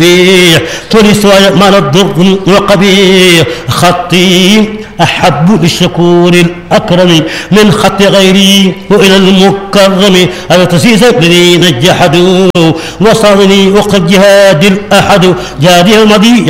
طول سواي ما الضر وقبيح خطي أحب للشكور الأكرم من خط غيري وإلى المكرم أنا تسيس الذين جحدوا وصارني وقد جهاد الأحد جادي المضي